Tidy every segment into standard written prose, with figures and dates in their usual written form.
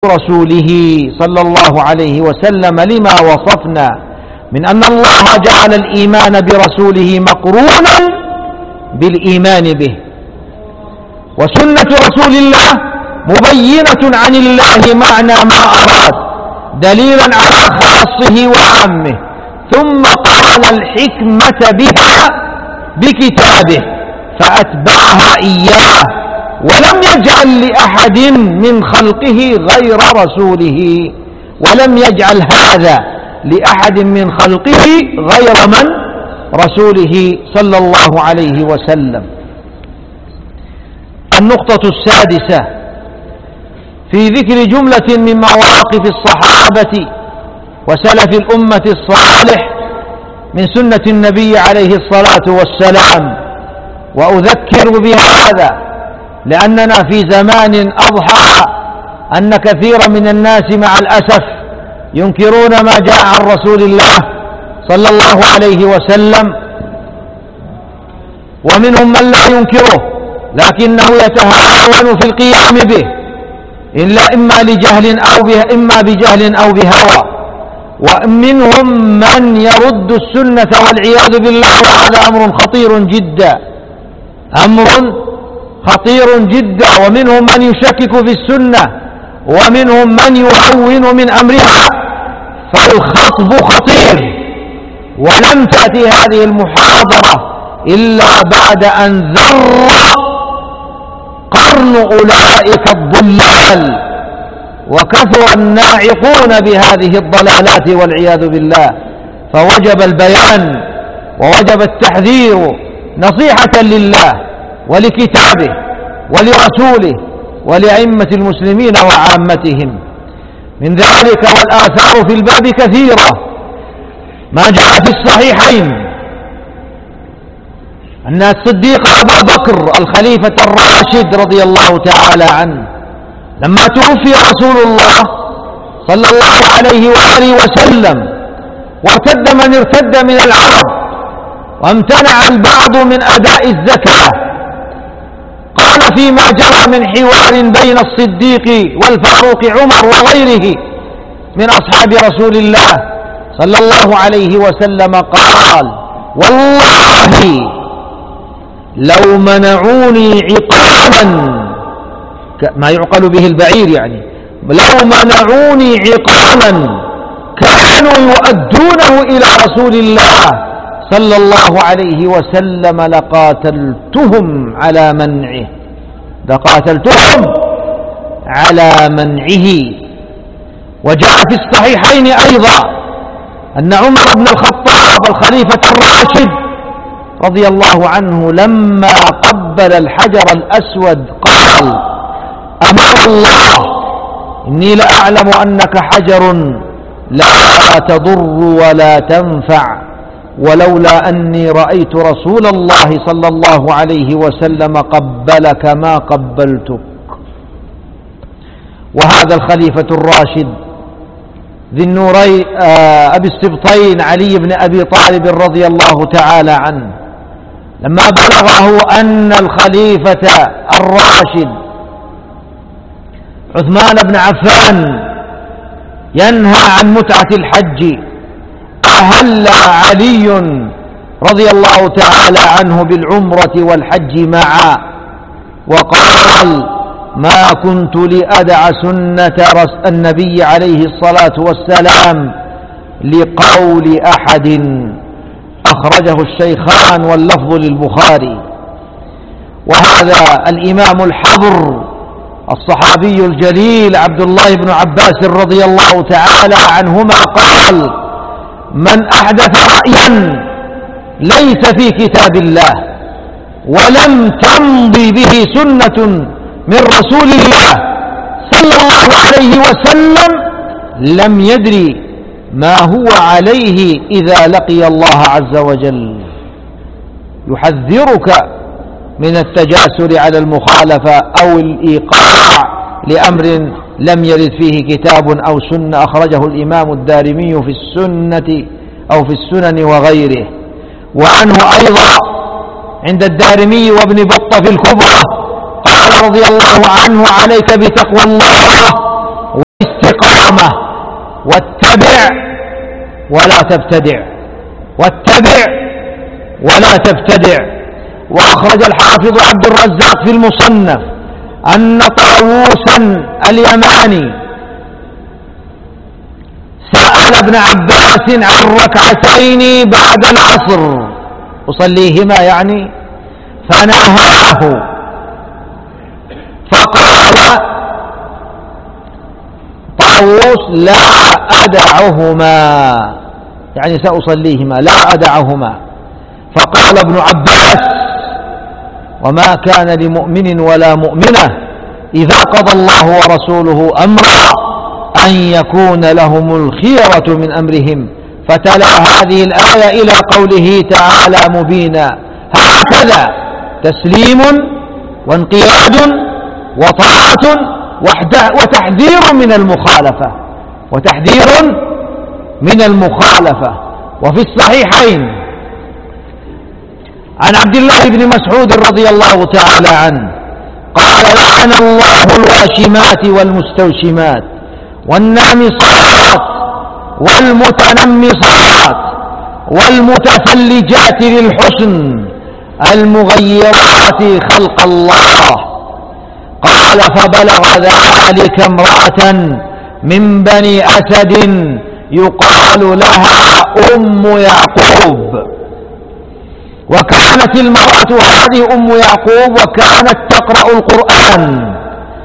رسوله صلى الله عليه وسلم لما وصفنا من أن الله جعل الإيمان برسوله مقرونا بالإيمان به، وسنة رسول الله مبينة عن الله معنى ما أراد دليلا على خاصه وعامه، ثم قال الحكمة بها بكتابه فأتبعها إياه، ولم يجعل لأحد من خلقه غير رسوله، ولم يجعل هذا لأحد من خلقه غير من؟ رسوله صلى الله عليه وسلم. النقطة السادسة في ذكر جملة من مواقف الصحابة وسلف الأمة الصالح من سنة النبي عليه الصلاة والسلام، وأذكر بهذا لأننا في زمان أضحى أن كثيرا من الناس مع الأسف ينكرون ما جاء عن رسول الله صلى الله عليه وسلم، ومنهم من لا ينكره لكنه يتهاون في القيام به إما بجهل أو بهوى، ومنهم من يرد السنة والعياذ بالله، وهذا أمر خطير جدا، ومنهم من يشكك في السنة، ومنهم من يهون من أمرها، فالخطب خطير. ولم تأتي هذه المحاضرة إلا بعد أن ذر قرن أولئك الضلال، وكثر الناعقون بهذه الضلالات والعياذ بالله، فوجب البيان ووجب التحذير نصيحة لله ولكتابه ولرسوله ولأئمة المسلمين وعامتهم. من ذلك والآثار في الباب كثيرة، ما جاء في الصحيحين أن الصديق أبا بكر الخليفة الراشد رضي الله تعالى عنه لما توفي رسول الله صلى الله عليه وآله وسلم وارتد من ارتد من العرب، وامتنع البعض من أداء الزكاة، قال فيما جرى من حوار بين الصديق والفاروق عمر وغيره من أصحاب رسول الله صلى الله عليه وسلم، قال والله لو منعوني عقالا، ما يعقل به البعير يعني، لو منعوني عقالا كانوا يؤدونه إلى رسول الله صلى الله عليه وسلم لقاتلتهم على منعه. وجاء في الصحيحين أيضا أن عمر بن الخطاب الخليفة الراشد رضي الله عنه لما قبل الحجر الأسود قال أما والله إني لأعلم أنك حجر لا تضر ولا تنفع، ولولا أني رأيت رسول الله صلى الله عليه وسلم قبلك ما قبلتك. وهذا الخليفة الراشد ذي النورين أبي السبطين علي بن أبي طالب رضي الله تعالى عنه لما بلغه أن الخليفة الراشد عثمان بن عفان ينهى عن متعة الحج، أهل علي رضي الله تعالى عنه بالعمرة والحج معا، وقال ما كنت لأدع سنة النبي عليه الصلاة والسلام لقول أحد، أخرجه الشيخان واللفظ للبخاري. وهذا الإمام الحبر الصحابي الجليل عبد الله بن عباس رضي الله تعالى عنهما قال من أحدث رأيا ليس في كتاب الله ولم تمضي به سنة من رسول الله صلى الله عليه وسلم لم يدري ما هو عليه إذا لقي الله عز وجل. يحذرك من التجاسر على المخالفة أو الإيقاع لأمر لم يرد فيه كتاب أو سنة، أخرجه الإمام الدارمي في السنة أو في السنن وغيره. وعنه أيضا عند الدارمي وابن بطة في الكبرى قال رضي الله عنه عليك بتقوى الله الاستقامة. واتبع ولا تبتدع، واتبع ولا تبتدع. وأخرج الحافظ عبد الرزاق في المصنف أن طاووسا اليماني سأل ابن عباس عن ركعتين بعد العصر أصليهما يعني، فنهاه فقال طاووس لا أدعهما، يعني سأصليهما لا أدعهما. فقال ابن عباس وما كان لمؤمن ولا مؤمنة إذا قضى الله ورسوله أمرا أن يكون لهم الخيرة من أمرهم، فتلا هذه الآية إلى قوله تعالى مبينا. هكذا تسليم وانقياد وطاعة وتحذير من المخالفة، وتحذير من المخالفة. وفي الصحيحين عن عبد الله بن مسعود رضي الله تعالى عنه قال لعن الله الواشمات والمستوشمات والنامصات والمتنمصات والمتفلجات للحسن المغيرات خلق الله. قال فبلغ ذلك امرأة من بني أسد يقال لها أم يعقوب، وكانت المرأة هذه أم يعقوب وكانت تقرأ القرآن،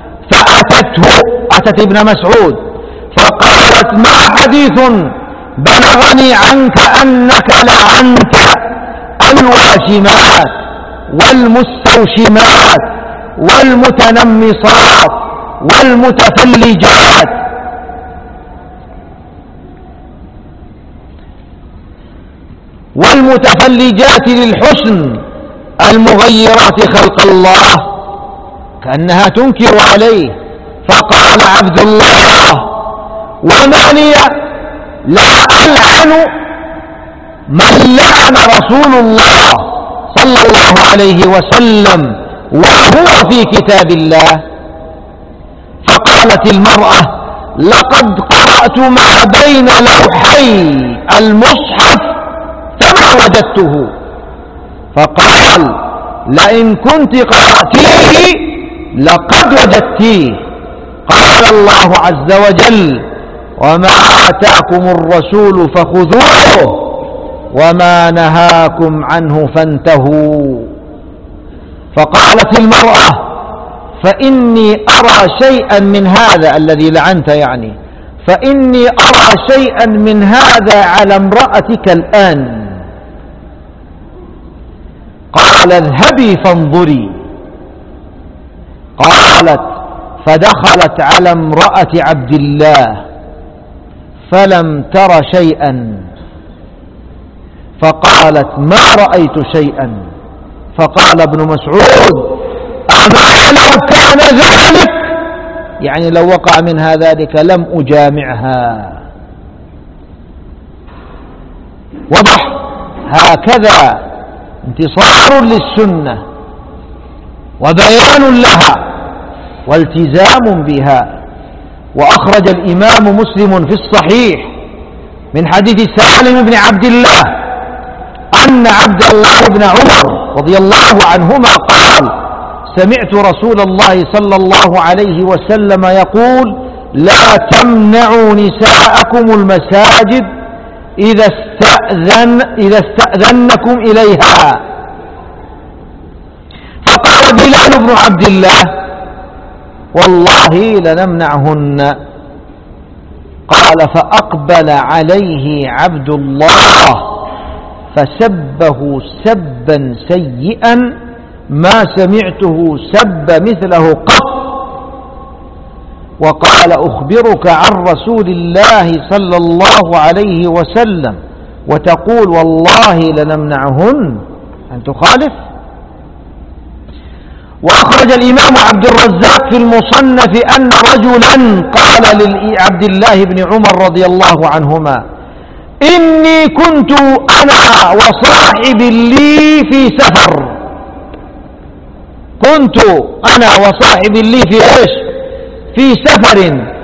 أتت ابن مسعود فقالت ما حديث بلغني عنك أنك لعنت الواشمات والمستوشمات والمتنمصات والمتفلجات. والمتفلجات للحسن المغيرات خلق الله، كأنها تنكر عليه. فقال عبد الله وما لي لا ألعن من لعن رسول الله صلى الله عليه وسلم وهو في كتاب الله. فقالت المرأة لقد قرأت ما بين لوحي المصحف فما وجدته. فقال لئن كنت قرأتيه لقد وجدتيه. قال الله عز وجل وما آتاكم الرسول فخذوه وما نهاكم عنه فانتهوا. فقالت المرأة فإني أرى شيئا من هذا الذي لعنت يعني، فإني أرى شيئا من هذا على امرأتك الآن. قال اذهبي فانظري. قالت فدخلت على امرأة عبد الله فلم تر شيئا، فقالت ما رأيت شيئا. فقال ابن مسعود أما لو كان ذلك، يعني لو وقع منها ذلك لم أجامعها. وضح هكذا انتصار للسنة وبيان لها والتزام بها. وأخرج الإمام مسلم في الصحيح من حديث سالم بن عبد الله أن عبد الله بن عمر رضي الله عنهما قال سمعت رسول الله صلى الله عليه وسلم يقول لا تمنعوا نساءكم المساجد إذا استأذنكم إليها. فقال بلال بن عبد الله والله لنمنعهن. قال فأقبل عليه عبد الله فسبه سبا سيئا ما سمعته سب مثله قط. وقال أخبرك عن رسول الله صلى الله عليه وسلم وتقول والله لنمنعهن، أن تخالف. وأخرج الإمام عبد الرزاق في المصنف أن رجلا قال لعبد الله بن عمر رضي الله عنهما إني كنت أنا وصاحب لي في سفر، كنت أنا وصاحب لي في إيش؟ في سفر،